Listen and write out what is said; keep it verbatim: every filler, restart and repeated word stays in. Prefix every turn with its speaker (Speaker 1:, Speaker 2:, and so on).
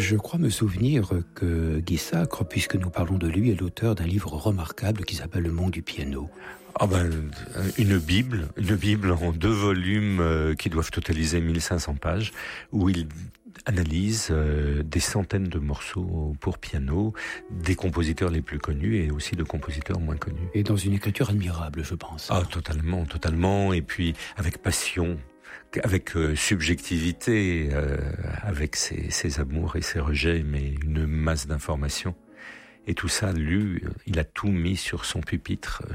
Speaker 1: Je crois me souvenir que Guy Sacre, puisque nous parlons de lui, est l'auteur d'un livre remarquable qui s'appelle Le Monde du piano.
Speaker 2: Ah ben, une Bible, une Bible en deux volumes euh, qui doivent totaliser mille cinq cents pages, où il analyse euh, des centaines de morceaux pour piano, des compositeurs les plus connus et aussi de compositeurs moins connus.
Speaker 1: Et dans une écriture admirable, je pense.
Speaker 2: Ah, totalement, totalement, et puis avec passion, avec euh, subjectivité, euh, avec ses, ses amours et ses rejets, mais une masse d'informations. Et tout ça, lu, il a tout mis sur son pupitre